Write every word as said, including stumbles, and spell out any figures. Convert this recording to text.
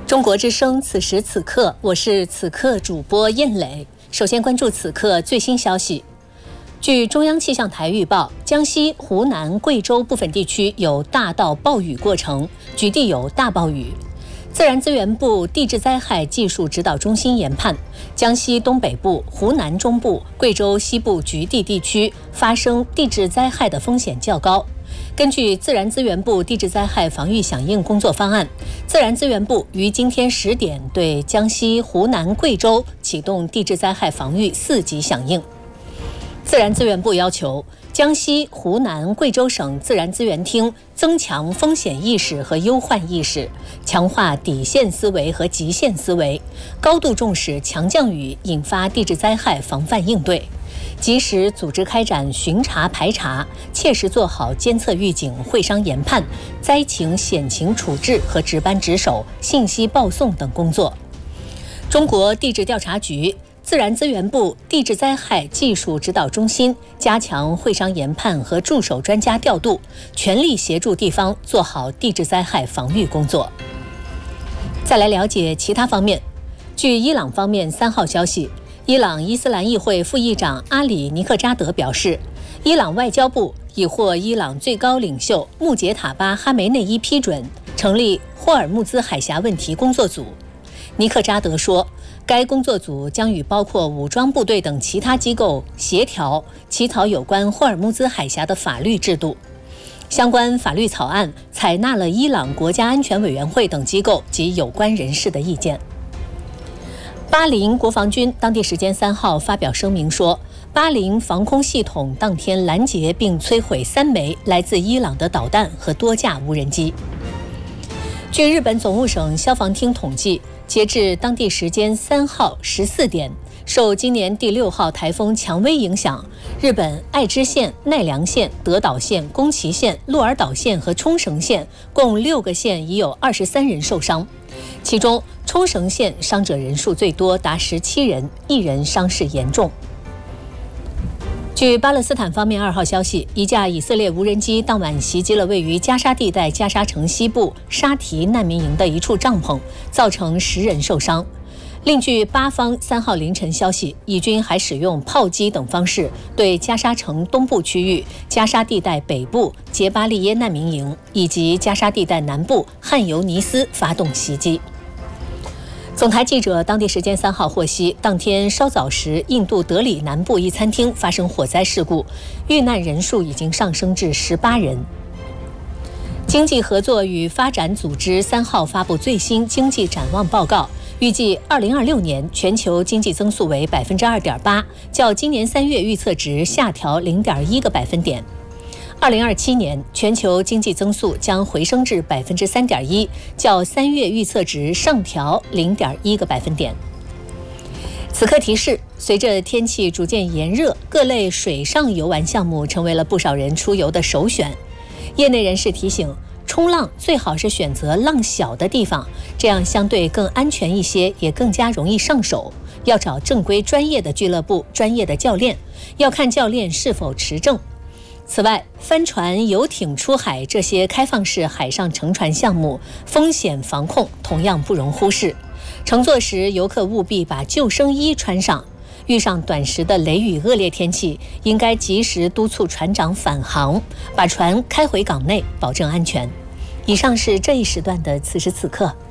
中国之声，此时此刻，我是此刻主播燕磊。首先关注此刻最新消息。据中央气象台预报，江西、湖南、贵州部分地区有大到暴雨过程，局地有大暴雨。自然资源部地质灾害技术指导中心研判，江西东北部、湖南中部、贵州西部局地地区发生地质灾害的风险较高。根据自然资源部地质灾害防御响应工作方案，自然资源部于今天十点对江西、湖南、贵州启动地质灾害防御四级响应。自然资源部要求江西、湖南、贵州省自然资源厅增强风险意识和忧患意识，强化底线思维和极限思维，高度重视强降雨引发地质灾害防范应对，及时组织开展巡查排查，切实做好监测预警、会商研判、灾情险情处置和值班值守、信息报送等工作。中国地质调查局、自然资源部地质灾害技术指导中心加强会商研判和驻守专家调度，全力协助地方做好地质灾害防御工作。再来了解其他方面。据伊朗方面三号消息，伊朗伊斯兰议会副议长阿里尼克扎德表示，伊朗外交部已获伊朗最高领袖穆杰塔巴哈梅内伊批准，成立霍尔木兹海峡问题工作组。尼克扎德说，该工作组将与包括武装部队等其他机构协调，起草有关霍尔木兹海峡的法律制度。相关法律草案采纳了伊朗国家安全委员会等机构及有关人士的意见。巴林国防军当地时间三号发表声明说，巴林防空系统当天拦截并摧毁三枚来自伊朗的导弹和多架无人机。据日本总务省消防厅统计，截至当地时间三号十四点，受今年第六号台风蔷薇影响，日本爱知县、奈良县、德岛县、宫崎县、鹿儿岛县和冲绳县共六个县已有二十三人受伤，其中冲绳县伤者人数最多，达十七人，一人伤势严重。据巴勒斯坦方面二号消息，一架以色列无人机当晚袭击了位于加沙地带加沙城西部沙提难民营的一处帐篷，造成十人受伤。另据巴方三号凌晨消息，以军还使用炮击等方式对加沙城东部区域、加沙地带北部杰巴利耶难民营以及加沙地带南部汉尤尼斯发动袭击。总台记者当地时间三号获悉，当天稍早时，印度德里南部一餐厅发生火灾事故，遇难人数已经上升至十八人。经济合作与发展组织三号发布最新经济展望报告，预计二零二六年全球经济增速为百分之二点八，较今年三月预测值下调零点一个百分点。二零二七年全球经济增速将回升至百分之三点一，较三月预测值上调零点一个百分点。此刻提示，随着天气逐渐炎热，各类水上游玩项目成为了不少人出游的首选。业内人士提醒，冲浪最好是选择浪小的地方，这样相对更安全一些，也更加容易上手。要找正规专业的俱乐部、专业的教练，要看教练是否持证。此外，帆船、游艇出海这些开放式海上乘船项目，风险防控同样不容忽视。乘坐时，游客务必把救生衣穿上。遇上短时的雷雨恶劣天气，应该及时督促船长返航，把船开回港内，保证安全。以上是这一时段的此时此刻。